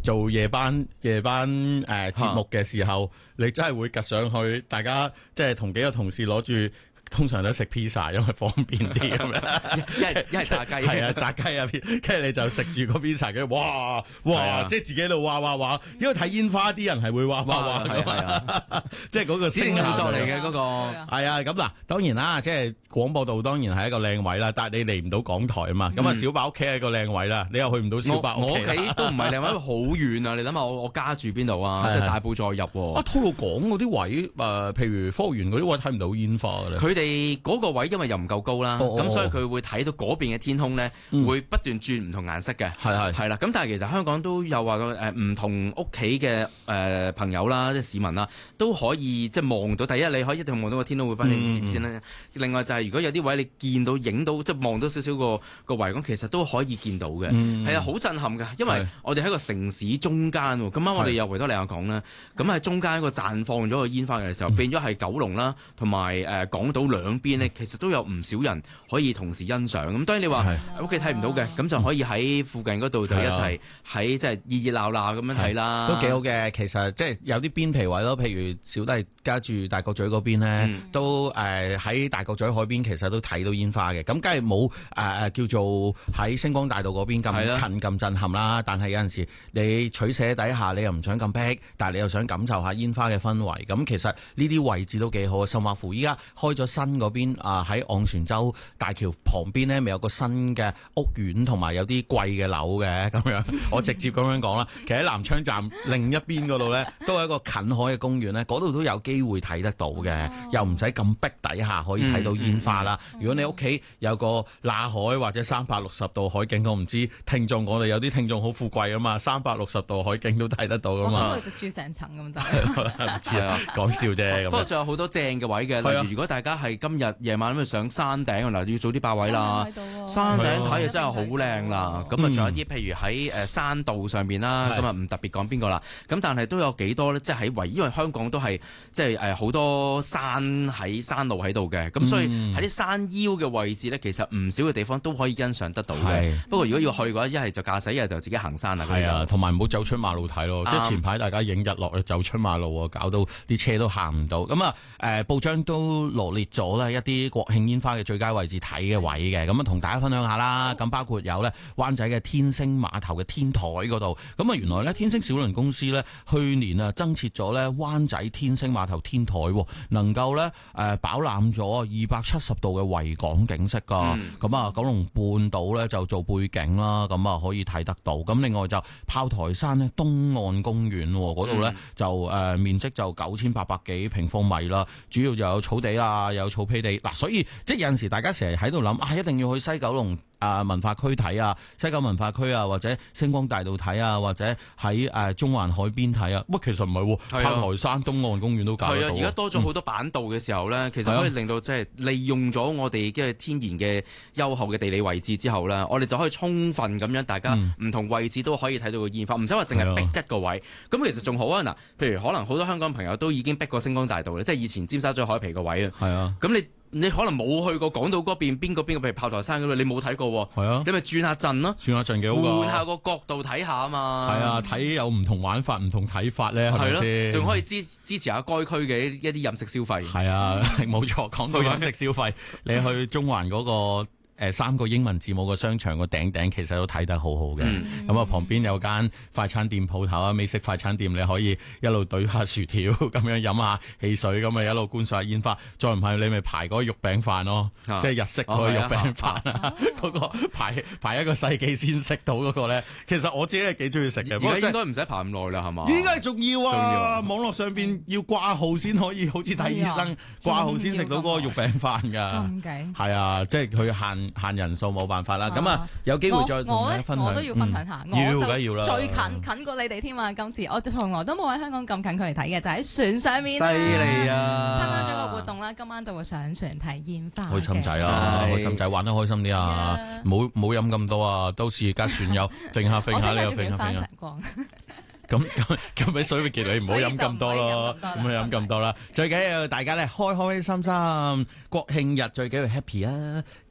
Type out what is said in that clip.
做夜班節目嘅時候，你真係會趌上去，大家即係同幾個同事攞住。通常都食 pizza， 因為方便啲咁樣， 一係炸雞， 係啊炸雞啊，跟住你就食住個 pizza， 跟住哇，即係自己喺度哇，因為睇煙花啲人係會哇咁啊，即係嗰個聲效作嚟嘅嗰個係啊，咁嗱，當然啦，即係廣播道當然係一個靚位啦，但係你嚟唔到港台啊嘛，咁啊小伯屋企係個靚位啦，你又去唔到小伯屋企， 我屋企都唔係靚位，因為好遠啊！你諗下我家住邊度啊？即係大埔再入啊， 吐露港嗰啲位譬如科園嗰啲位睇唔到煙花嘅咧。 佢哋嗰個位因為又唔夠高啦，咁所以佢會睇到嗰邊嘅天空咧，會不斷轉唔同顏色嘅，係啦。咁但係其實香港都有話唔同屋企嘅朋友啦，即係市民啦，都可以即係望到。第一，你可以一定望到個天空會不斷閃先啦。另外就係如果有啲位你見到影到，即係望到少少個維港，其實都可以見到嘅。係啊，好震撼㗎，因為我哋喺個城市中間喎。咁啱我哋又維多利亞港啦，咁喺中間一個綻放咗個煙花嘅時候，變咗係九龍啦，同埋港島兩邊咧，其實都有唔少人可以同時欣賞。咁當然你話屋企睇唔到嘅，咁就可以喺附近嗰度就一齊喺即係熱熱鬧鬧咁樣睇啦。 都幾好嘅，其實即係有啲邊皮位咯，譬如小弟家住大角咀嗰邊咧，都喺大角咀海邊，其實都睇到煙花嘅。咁梗係冇叫做喺星光大道嗰邊咁近咁震撼啦。但係有陣時你取捨底下，你又唔想咁逼，但係你又想感受下煙花嘅氛圍。咁其實呢啲位置都幾好。甚或乎依家開咗新嗰邊喺昂船洲大橋旁邊呢，咪有個新嘅屋苑同埋有啲貴嘅樓嘅咁樣。我直接咁樣講啦，其實喺南昌站另一邊嗰度呢，都係一個近海嘅公園呢，嗰度都有機會睇得到嘅，又唔使咁逼底下可以睇到煙花啦。如果你屋企有個罅海或者360度海景，我唔知聽眾，我哋有啲聽眾好富貴啊嘛，360度海景都睇得到噶嘛。 我住成層咁就唔知啊，講笑啫。 不過仲有好多正嘅位嘅，例如如果大家係今日夜晚咁上山頂，嗱要早啲霸位啦。山頂睇嘢真係好靚啦。咁啊，仲有啲譬如喺山道上面啦，咁啊唔特別講邊個啦。咁但係都有幾多咧，即係喺因為香港都係即係好多山路喺度嘅，咁所以喺啲山腰嘅位置咧，其實唔少嘅地方都可以欣賞得到嘅。不過如果要去嘅話，一係就駕駛，一係就自己行山啦。 係啊，同埋唔好走出馬路睇咯。即係前排大家影日落走出馬路啊，搞到啲車都行唔到。咁啊報章都羅列咗咧一啲國慶煙花嘅最佳位置睇嘅位嘅，咁啊同大家分享下啦。咁包括有咧灣仔嘅天星碼頭嘅天台嗰度，咁啊原來咧天星小輪公司咧去年啊增設咗咧灣仔天星碼頭天台，能夠咧飽覽咗270度嘅維港景色噶。咁啊九龍半島咧就做背景啦，咁啊可以睇得到。咁另外就炮台山咧東岸公園嗰度咧就面積就9800幾平方米啦，主要就有草地啊，有草皮地嗱，所以即係有陣時大家成日喺度諗一定要去西九龍文化區睇啊，西九文化區啊，或者星光大道睇啊，或者喺中環海邊睇啊。其實唔係，炮台山東岸公園都搞得到。 係啊，而家多咗好多板道嘅時候咧，其實可以令到即係利用咗我哋嘅天然嘅優厚嘅地理位置之後咧，我哋就可以充分咁樣大家唔同位置都可以睇到個煙花，唔使話淨係逼一個位。咁其實仲好啊！嗱，譬如可能好多香港朋友都已經逼過星光大道咧，即係以前尖沙咀海皮個位啊。係啊，咁你可能冇去過港島嗰邊邊個，譬如炮台山嗰度，你冇睇過喎。係啊，你咪轉下陣咯，轉下陣幾好㗎，換下個角度睇下啊嘛。係啊，睇有唔同玩法、唔同睇法咧，係咪先？仲可以支持下該區嘅一啲飲食消費。係啊，冇錯，講到飲食消費，你去中環嗰個3個英文字母個商場個頂其實都睇得好好嘅。咁旁邊有間快餐店鋪頭啊，美式快餐店，你可以一路懟下薯條咁樣飲下汽水，咁一路觀賞下煙花。再唔係你咪排嗰個肉餅飯咯，即係日式嗰個肉餅飯啊，嗰個排一個世紀先食到嗰個咧。其實我自己係幾中意食嘅。而家應該唔使排咁耐啦，係嘛？應該係仲要啊！網絡上邊要掛號先可以，好似睇醫生掛號先食到嗰個肉餅飯㗎。咁計係啊，即係佢限人數冇辦法啦，咁有機會再同大家分享。我都要分享下， 要啦，最近過你哋添啊！今次我從來都冇喺香港咁近距離睇嘅，就喺船上面。犀利啊！參加咗個活動啦，今晚就會上船睇煙花。開心仔啊，開心仔玩得開心啲啊！冇飲咁多啊，到時架船友揈下你又揈下。咁俾水傑你唔好飲咁多咯，唔好飲咁多啦。最緊要大家咧開心心，國慶日最緊要 happy 啊！